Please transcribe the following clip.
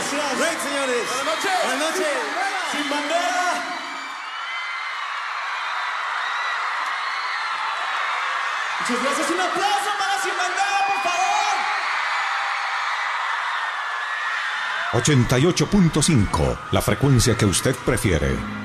Gracias. Break, señores. Buenas noches. Buenas noches. Sin bandera. Muchas gracias. Un aplauso para Sin Bandera, por favor. 88.5, la frecuencia que usted prefiere.